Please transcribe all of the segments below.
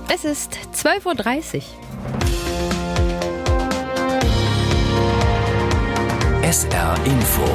Es ist 12:30 Uhr. SR Info.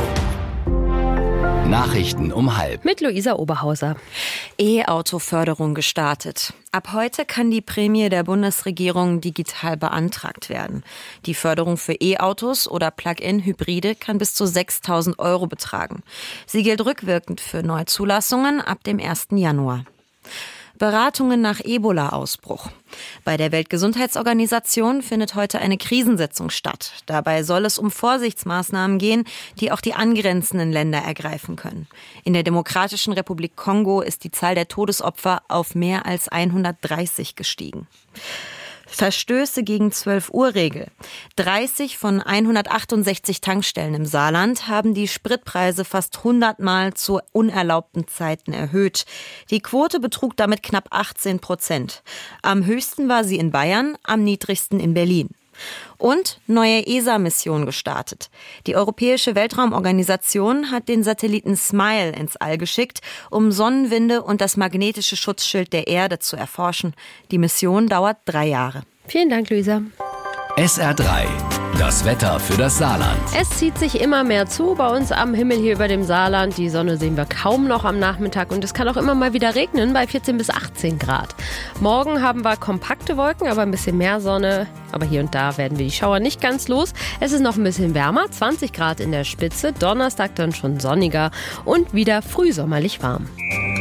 Nachrichten um 12:30. Mit Luisa Oberhauser. E-Auto-Förderung gestartet. Ab heute kann die Prämie der Bundesregierung digital beantragt werden. Die Förderung für E-Autos oder Plug-in-Hybride kann bis zu 6.000 € betragen. Sie gilt rückwirkend für Neuzulassungen ab dem 1. Januar. Beratungen nach Ebola-Ausbruch. Bei der Weltgesundheitsorganisation findet heute eine Krisensitzung statt. Dabei soll es um Vorsichtsmaßnahmen gehen, die auch die angrenzenden Länder ergreifen können. In der Demokratischen Republik Kongo ist die Zahl der Todesopfer auf mehr als 130 gestiegen. Verstöße gegen 12-Uhr-Regel. 30 von 168 Tankstellen im Saarland haben die Spritpreise fast 100-mal zu unerlaubten Zeiten erhöht. Die Quote betrug damit knapp 18%. Am höchsten war sie in Bayern, am niedrigsten in Berlin. Und neue ESA-Mission gestartet. Die Europäische Weltraumorganisation hat den Satelliten SMILE ins All geschickt, um Sonnenwinde und das magnetische Schutzschild der Erde zu erforschen. Die Mission dauert 3 Jahre. Vielen Dank, Luisa. SR3. Das Wetter für das Saarland. Es zieht sich immer mehr zu bei uns am Himmel hier über dem Saarland. Die Sonne sehen wir kaum noch am Nachmittag und es kann auch immer mal wieder regnen bei 14 bis 18 Grad. Morgen haben wir kompakte Wolken, aber ein bisschen mehr Sonne. Aber hier und da werden wir die Schauer nicht ganz los. Es ist noch ein bisschen wärmer, 20 Grad in der Spitze. Donnerstag dann schon sonniger und wieder frühsommerlich warm.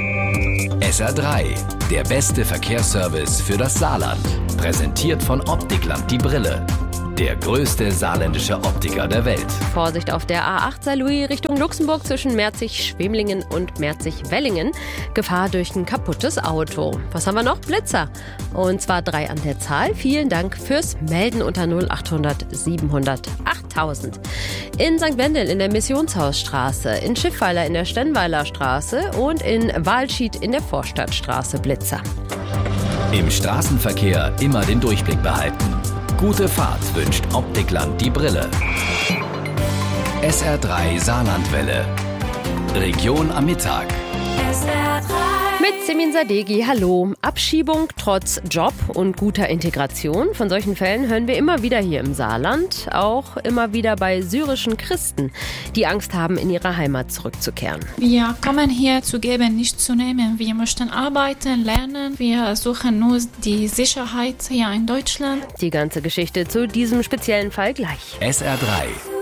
SR3. Der beste Verkehrsservice für das Saarland. Präsentiert von Optikland die Brille. Der größte saarländische Optiker der Welt. Vorsicht auf der A8 Saarlouis Richtung Luxemburg zwischen Merzig-Schwemlingen und Merzig-Wellingen. Gefahr durch ein kaputtes Auto. Was haben wir noch? Blitzer. Und zwar 3 an der Zahl. Vielen Dank fürs Melden unter 0800 700 8000. In St. Wendel in der Missionshausstraße, in Schiffweiler in der Stenweiler Straße und in Walschied in der Vorstadtstraße Blitzer. Im Straßenverkehr immer den Durchblick behalten. Gute Fahrt wünscht Optikland die Brille. SR3 Saarlandwelle. Region am Mittag. SR3. Mit Semin Sadeghi, hallo. Abschiebung trotz Job und guter Integration. Von solchen Fällen hören wir immer wieder hier im Saarland. Auch immer wieder bei syrischen Christen, die Angst haben, in ihre Heimat zurückzukehren. Wir kommen hier zu geben, nicht zu nehmen. Wir möchten arbeiten, lernen. Wir suchen nur die Sicherheit hier in Deutschland. Die ganze Geschichte zu diesem speziellen Fall gleich. SR3.